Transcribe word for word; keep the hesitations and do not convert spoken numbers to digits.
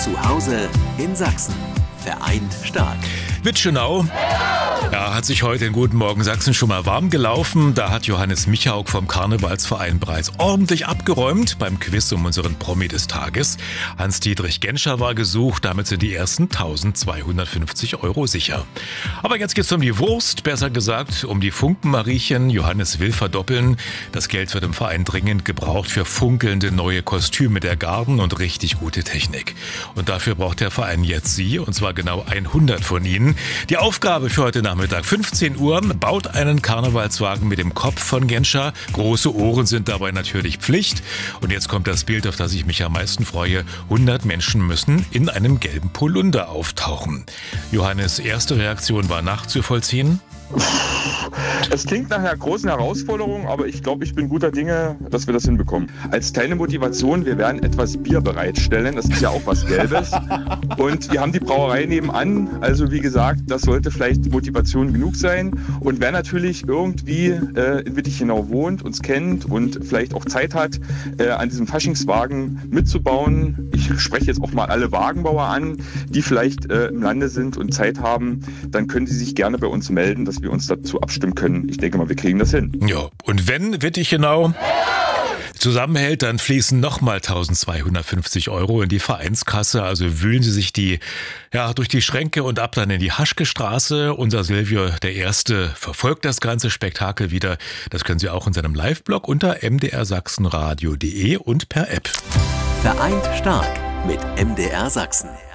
Zu Hause in Sachsen. Vereint stark. Witschenau, ja, hat sich heute in Guten Morgen Sachsen schon mal warm gelaufen. Da hat Johannes Michauk vom Karnevalsverein bereits ordentlich abgeräumt beim Quiz um unseren Promi des Tages. Hans-Dietrich Genscher war gesucht, damit sind die ersten eintausendzweihundertfünfzig Euro sicher. Aber jetzt geht's um die Wurst, besser gesagt um die Funkenmariechen. Johannes will verdoppeln. Das Geld wird im Verein dringend gebraucht für funkelnde neue Kostüme der Garden und richtig gute Technik. Und dafür braucht der Verein jetzt Sie, und zwar genau hundert von Ihnen. Die Aufgabe für heute Nachmittag fünfzehn Uhr, baut einen Karnevalswagen mit dem Kopf von Genscher. Große Ohren sind dabei natürlich Pflicht. Und jetzt kommt das Bild, auf das ich mich am meisten freue. hundert Menschen müssen in einem gelben Polunder auftauchen. Johannes' erste Reaktion war nachzuvollziehen. Es klingt nach einer großen Herausforderung, aber ich glaube, ich bin guter Dinge, dass wir das hinbekommen. Als kleine Motivation, wir werden etwas Bier bereitstellen. Das ist ja auch was Gelbes. Und wir haben die Brauerei nebenan. Also wie gesagt, das sollte vielleicht Motivation genug sein. Und wer natürlich irgendwie äh, in Wittichenau wohnt, uns kennt und vielleicht auch Zeit hat, äh, an diesem Faschingswagen mitzubauen. Ich spreche jetzt auch mal alle Wagenbauer an, die vielleicht äh, im Lande sind und Zeit haben. Dann können sie sich gerne bei uns melden, dass wir uns dazu abstimmen können. Ich denke mal, wir kriegen das hin. Ja, und wenn Wittichenau zusammenhält, dann fließen nochmal eintausendzweihundertfünfzig Euro in die Vereinskasse. Also wühlen Sie sich die ja durch die Schränke und ab dann in die Haschke-Straße. Unser Silvio, der Erste, verfolgt das ganze Spektakel wieder. Das können Sie auch in seinem Live-Blog unter m d r sachsen radio punkt d e und per App. Vereint stark mit M D R Sachsen.